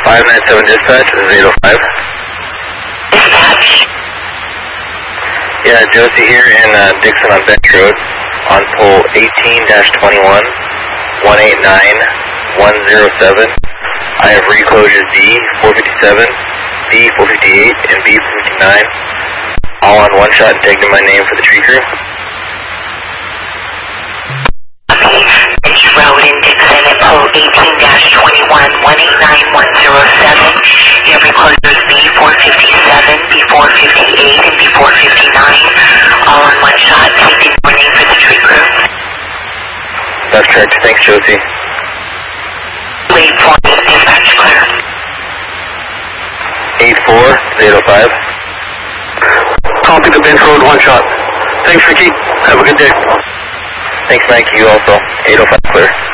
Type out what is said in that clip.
597 dispatch, this is 805. Dispatch. Yeah, Josie here in Dixon on Bench Road on pole 18-21, 189-107. I have reclosures B457, B458, and B459, all on one shot tagged in my name for the tree crew. Bench Road in Dixon at pole 18-21, 189-107. You have reclosures B457, B458, and B459, all on one shot tagged in your name for the tree crew. That's correct. Thanks, Josie. 840, dispatch clear. 8-4, 805. Copy the Bench Road, one shot. Thanks, Ricky. Have a good day. Thanks, Mike. You also. 805 clear.